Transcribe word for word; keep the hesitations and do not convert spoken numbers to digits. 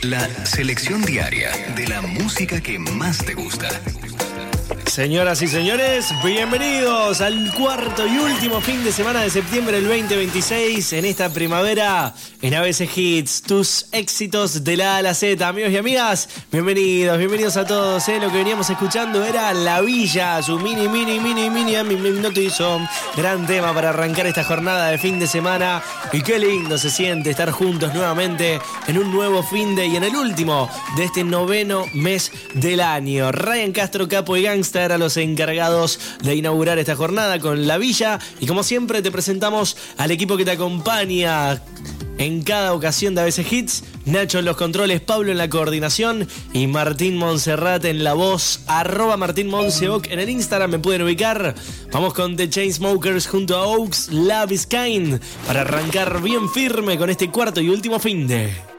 La selección diaria de la música que más te gusta. Señoras y señores, bienvenidos al cuarto y último fin de semana de septiembre del veinte veintiséis en esta primavera en A B C Hits, tus éxitos de la A a la Z. Amigos y amigas, bienvenidos, bienvenidos a todos. ¿eh? Lo que veníamos escuchando era La Villa, su mini, mini, mini, mini, mini, mini notizo. Gran tema para arrancar esta jornada de fin de semana. Y qué lindo se siente estar juntos nuevamente en un nuevo fin de y en el último de este noveno mes del año. Ryan Castro, Capo y Gangsta a los encargados de inaugurar esta jornada con La Villa, y como siempre te presentamos al equipo que te acompaña en cada ocasión de A B C Hits. Nacho en los controles, Pablo en la coordinación y Martín Monserrat en la voz. Arroba Martín Monseoc en el Instagram me pueden ubicar. Vamos con The Chainsmokers junto a Oaks, Love is Kind, para arrancar bien firme con este cuarto y último fin de...